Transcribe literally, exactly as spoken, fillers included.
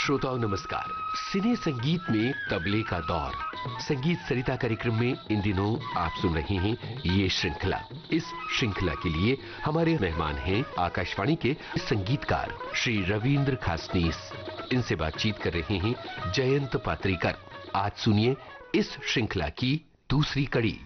श्रोताओं नमस्कार। सिने संगीत में तबले का दौर, संगीत सरिता कार्यक्रम में इन दिनों आप सुन रहे हैं ये श्रृंखला। इस श्रृंखला के लिए हमारे मेहमान हैं आकाशवाणी के संगीतकार श्री रविंद्र खासनीस। इनसे बातचीत कर रहे हैं जयंत पात्रीकर। आज सुनिए इस श्रृंखला की दूसरी कड़ी।